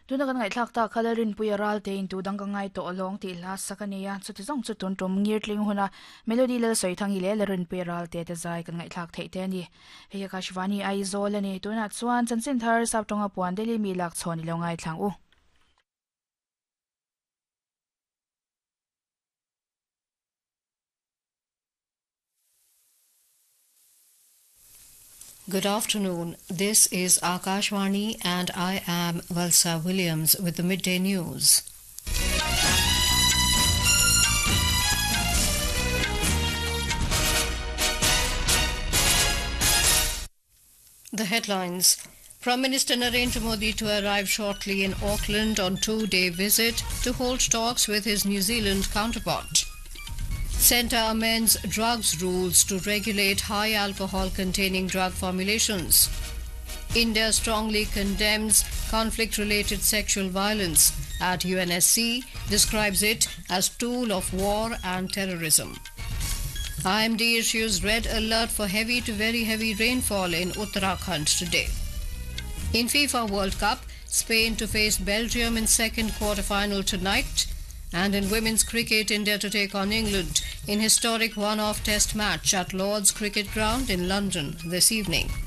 Tuna kan ngai tlak ta kalarin puyaral te in tu dang ka ngai to along ti la sakania chu ti zong chu tun tum ngir tling huna melody la soi thang ile larin puyaral te ta zai kan ngai tlak thei te ni heya kashwani ai zol ani tuna chuan chansin thar sap tonga puan deli mi lak chhoni lo ngai thlang u. Good afternoon. This is Akashvani and I am Valsa Williams with the midday news. The headlines. Prime Minister Narendra Modi to arrive shortly in Auckland on two-day visit to hold talks with his New Zealand counterpart. Centre amends drugs rules to regulate high alcohol containing drug formulations. India strongly condemns conflict-related sexual violence at UNSC, describes it as tool of war and terrorism. IMD issues red alert for heavy to very heavy rainfall in Uttarakhand today. In FIFA World Cup, Spain to face Belgium in second quarter-final tonight. And in women's cricket, India to take on England in historic one-off test match at Lord's Cricket Ground in London this evening.